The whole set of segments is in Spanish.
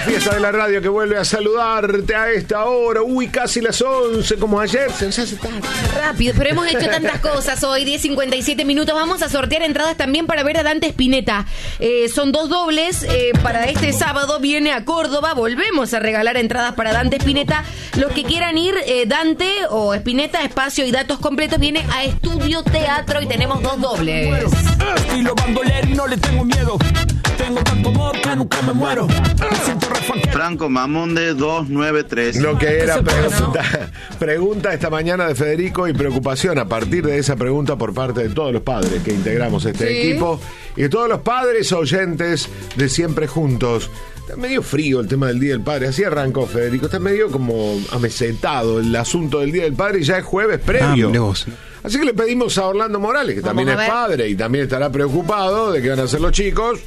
fiesta de la radio que vuelve a saludarte a esta hora. Uy, casi las 11, como ayer. Se nos hace tarde. Rápido, pero hemos hecho tantas cosas hoy. 10:57 minutos. Vamos a sortear entradas también para ver a Dante Spinetta. Son 2 dobles. Para este sábado viene a Córdoba. Volvemos a regalar entradas para Dante Spinetta. Los que quieran ir, Dante o Spinetta, espacio y datos completos, viene a Estudio Teatro y tenemos 2 dobles. Estilo bandolero y no le tengo miedo. Tengo tanto amor que nunca me muero. Franco Mamonde 293. Lo que era pregunta esta mañana de Federico y preocupación a partir de esa pregunta por parte de todos los padres que integramos este equipo y de todos los padres oyentes de Siempre Juntos. Está medio frío el tema del Día del Padre. Así arrancó Federico. Está medio como amesetado el asunto del Día del Padre y ya es jueves previo. Así que le pedimos a Orlando Morales, que también es padre y también estará preocupado de qué van a hacer los chicos,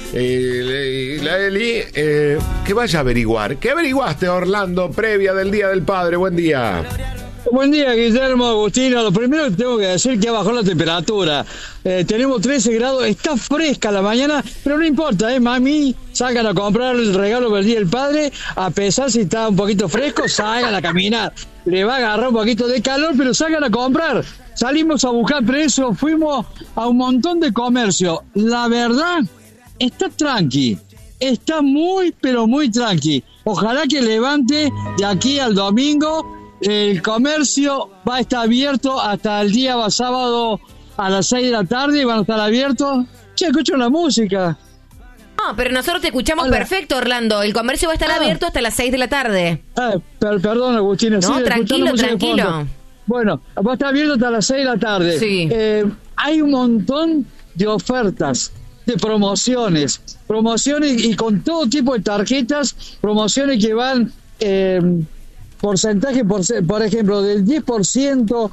la Eli, que vaya a averiguar. ¿Qué averiguaste, Orlando, previa del Día del Padre? Buen día. Buen día, Guillermo, Agustino. Lo primero que tengo que decir es que bajó la temperatura. Tenemos 13 grados, está fresca la mañana, pero no importa, mami, salgan a comprar el regalo del Día del Padre, a pesar si está un poquito fresco, salgan a caminar. Le va a agarrar un poquito de calor, pero salgan a comprar. Salimos a buscar precios, fuimos a un montón de comercio. La verdad, está tranqui, está muy, pero muy tranqui. Ojalá que levante de aquí al domingo. El comercio va a estar abierto hasta el día sábado a las 6 de la tarde, van a estar abiertos. Che, escucho la música. No, pero nosotros te escuchamos perfecto, Orlando. El comercio va a estar abierto hasta las 6 de la tarde. Perdón, Agustina. No, sí, tranquilo. Bueno, va a estar abierto hasta las 6 de la tarde. Sí. Hay un montón de ofertas, de promociones y con todo tipo de tarjetas, promociones que van... porcentaje, por ejemplo, del 10%,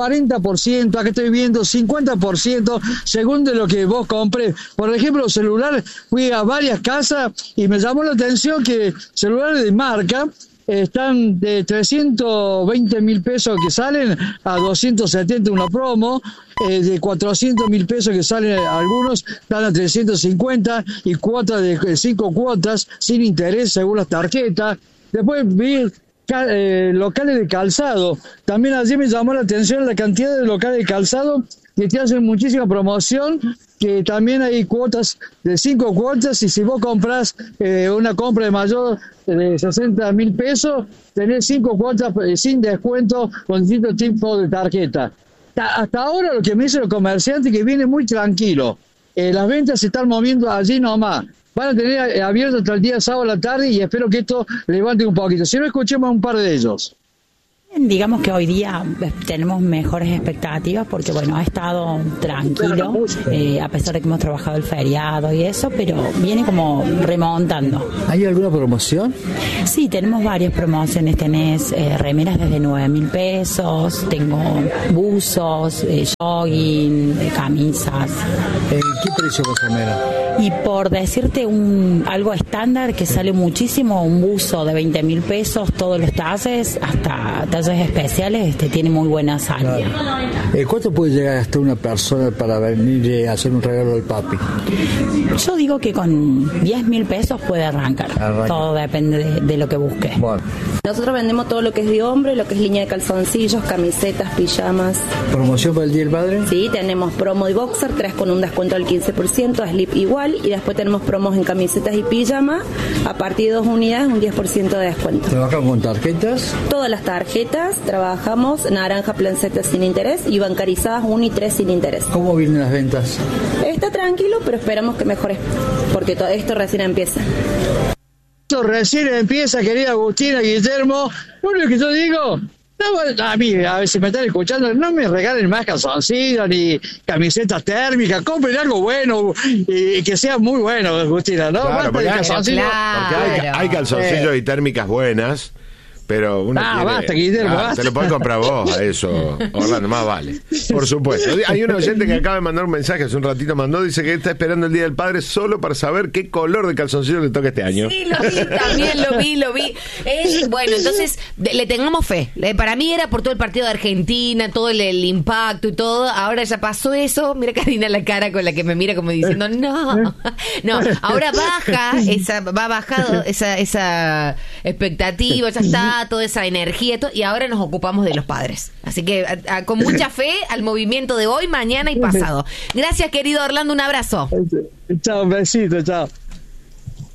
40%, acá estoy viendo 50%, según de lo que vos compres. Por ejemplo, celulares, fui a varias casas y me llamó la atención que celulares de marca están de 320.000 pesos que salen a 270 una promo, de 400.000 pesos que salen algunos, están a 350 y cuotas de 5 cuotas sin interés según las tarjetas. Después vi locales de calzado. También allí me llamó la atención la cantidad de locales de calzado que te hacen muchísima promoción, que también hay cuotas de 5 cuotas y si vos compras una compra de mayor de 60.000 pesos, tenés 5 cuotas sin descuento con distintos tipos de tarjeta. Hasta ahora lo que me dice el comerciante que viene muy tranquilo. Las ventas se están moviendo allí nomás. Van a tener abierto hasta el día sábado a la tarde y espero que esto levante un poquito. Si no, escuchemos a un par de ellos. Digamos que hoy día tenemos mejores expectativas porque, bueno, ha estado tranquilo, a pesar de que hemos trabajado el feriado y eso, pero viene como remontando. ¿Hay alguna promoción? Sí, tenemos varias promociones. Tenés remeras desde 9.000 pesos, tengo buzos, jogging, camisas. ¿Qué precio por remera? Y por decirte algo estándar que sale muchísimo, un buzo de 20.000 pesos, todos los talles, hasta talles especiales, tiene muy buena salida. ¿Cuánto puede llegar hasta una persona para venir a hacer un regalo al papi? Yo digo que con 10.000 pesos puede arrancar. Todo depende de lo que busque. Bueno. Nosotros vendemos todo lo que es de hombre, lo que es línea de calzoncillos, camisetas, pijamas. ¿Promoción para el Día del Padre? Sí, tenemos promo de boxer, 3 con un descuento del 15%, slip igual, y después tenemos promos en camisetas y pijamas, a partir de 2 unidades, un 10% de descuento. ¿Trabajamos con tarjetas? Todas las tarjetas, trabajamos naranja planceta sin interés y bancarizadas 1 y 3 sin interés. ¿Cómo vienen las ventas? Está tranquilo, pero esperamos que mejore, porque todo esto recién empieza. Esto recién empieza, querida Agustina, Guillermo. Lo único que yo digo, a mí, a ver si me están escuchando, no me regalen más calzoncillos ni camisetas térmicas, compren algo bueno y que sea muy bueno, Agustina, ¿no? Claro, porque hay calzoncillos y térmicas buenas, Pero uno basta, Guillermo, basta. Te lo podés comprar vos a eso, Orlando, más vale. Por supuesto. Hay un oyente que acaba de mandar un mensaje, hace un ratito mandó, dice que está esperando el Día del Padre solo para saber qué color de calzoncillo le toca este año. Sí, lo vi, también lo vi. Bueno, entonces, le tengamos fe. Para mí era por todo el partido de Argentina, todo el impacto y todo. Ahora ya pasó eso. Mira Karina la cara con la que me mira como diciendo, no, ahora va bajado esa expectativa, ya está, toda esa energía, y ahora nos ocupamos de los padres. Así que con mucha fe al movimiento de hoy, mañana y pasado. Gracias, querido Orlando, un abrazo. Chao, un besito, chao.